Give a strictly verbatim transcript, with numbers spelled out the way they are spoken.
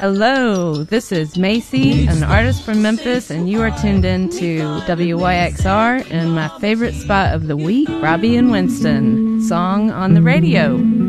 Hello, this is Macy, an artist from Memphis, and you are tuned in to W Y X R and my favorite spot of the week, Robbie and Winston, song on the radio.